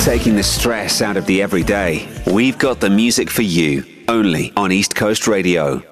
taking the stress out of the everyday. We've got the music for you, only on East Coast Radio.